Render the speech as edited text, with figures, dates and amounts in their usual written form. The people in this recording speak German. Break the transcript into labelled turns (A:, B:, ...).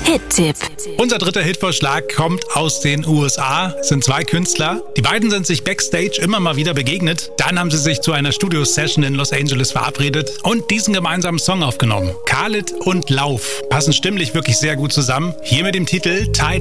A: Hit-Tipp.
B: Unser dritter Hitvorschlag kommt aus den USA. Es sind zwei Künstler. Die beiden sind sich backstage immer mal wieder begegnet. Dann haben sie sich zu einer Studio-Session in Los Angeles verabredet und diesen gemeinsamen Song aufgenommen. Khalid und Lauf passen stimmlich wirklich sehr gut zusammen. Hier mit dem Titel Tied